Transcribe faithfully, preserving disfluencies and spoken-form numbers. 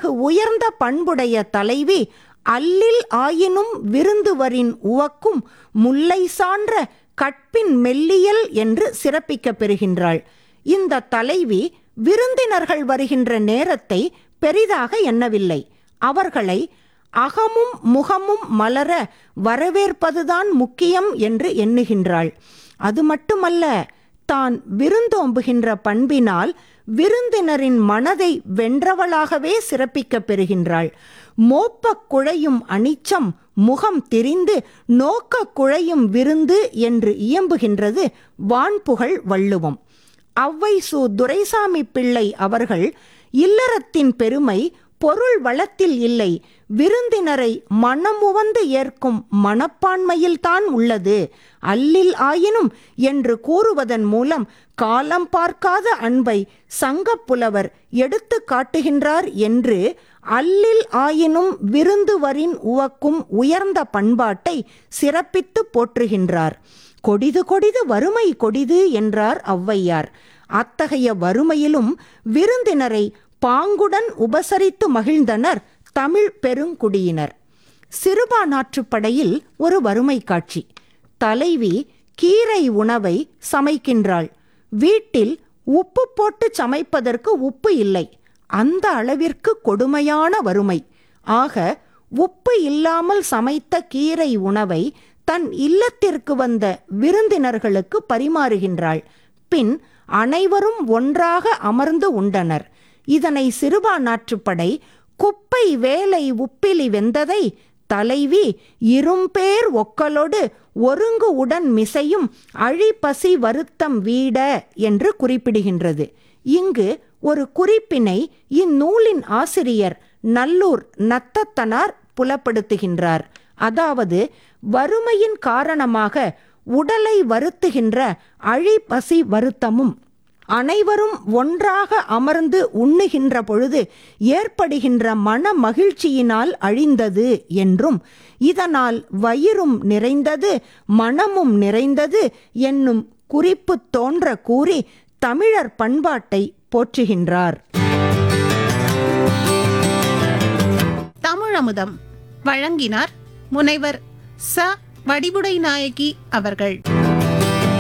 இத்தகு உயர்ந்த பண்புடைய தலைவி அல்லில் ஆயினும் விருந்துவரின் உவக்கும் முல்லை சான்ற கற்பின் மெல்லியல் என்று சிறப்பிக்கப் பெறுகின்றாள். இந்த தலைவி விருந்தினர்கள் வருகின்ற நேரத்தை பெரிதாக எண்ணவில்லை. அவர்களை அகமும் முகமும் மலர வரவேற்பதுதான் முக்கியம் என்று எண்ணுகின்றாள். அது மட்டுமல்ல, தான் விருந்தோம்புகின்ற பண்பினால் விருந்தினரின் மனதை வென்றவளாகவே சிறப்பிக்கப் பெறுகின்றாள். மோப்பக் குழையும் அனிச்சம் முகம் திரிந்து நோக்க குழையும் விருந்து என்று இயம்புகின்றது வான்புகழ் வள்ளுவம். ஔவை சு துரைசாமி பிள்ளை அவர்கள் இல்லறத்தின் பெருமை பொருள் வளத்தில் இல்லை, விருந்தினரை மனமுவந்து ஏற்கும் மனப்பான்மையில்தான் உள்ளது, அல்லில் ஆயினும் என்று கூறுவதன் மூலம் காலம் பார்க்காத அன்பை சங்கப்புலவர் எடுத்து காட்டுகின்றார் என்று அல்லில் ஆயினும் விருந்துவரின் உவக்கும் உயர்ந்த பண்பாட்டை சிறப்பித்து போற்றுகின்றார். கொடிது கொடிது வறுமை கொடிது என்றார் ஔவையார். அத்தகைய வறுமையிலும் விருந்தினரை பாங்குடன் உபசரித்து மகிழ்ந்தனர் தமிழ் பெருங்குடியினர். சிறுபானாற்றுப்படையில் ஒரு வறுமை காட்சி. தலைவி கீரை உணவை சமைக்கின்றாள். வீட்டில் உப்பு போட்டு சமைப்பதற்கு உப்பு இல்லை. அந்த அளவிற்கு கொடுமையான வறுமை. ஆக உப்பு இல்லாமல் சமைத்த கீரை உணவை தன் இல்லத்திற்கு வந்த விருந்தினர்களுக்கு பரிமாறுகின்றாள். பின் அனைவரும் ஒன்றாக அமர்ந்து உண்டனர். இதனை சிறுபானாற்றுப்படை குப்பை வேலை உப்பிலி வெந்ததை தலைவி இரும்பேர் ஒக்கலோடு ஒருங்கு உடன் மிசையும் அழிபசி வருத்தம் வீட என்று குறிப்பிடுகின்றது. இங்கு ஒரு குறிப்பினை இந்நூலின் ஆசிரியர் நல்லூர் நத்தத்தனார் புலப்படுத்துகின்றார். அதாவது வறுமையின் காரணமாக உடலை வருத்துகின்ற அழிபசி வருத்தமும் அனைவரும் ஒன்றாக அமர்ந்து உண்ணுகின்ற பொழுது ஏற்படுகின்ற மன மகிழ்ச்சியினால் அழிந்தது என்றும், இதனால் வயிறும் நிறைந்தது மனமும் நிறைந்தது என்னும் குறிப்பு தோன்ற கூறி தமிழர் பண்பாட்டை போற்றுகின்றார். தமிழமுதம் வழங்கினார் முனைவர் ச வடிவுடை நாயகி அவர்கள்.